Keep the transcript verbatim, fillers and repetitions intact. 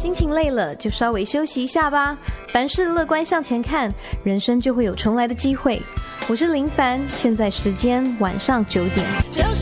心情累了，就稍微休息一下吧。凡事乐观向前看，人生就会有重来的机会。我是林凡，现在时间晚上九点。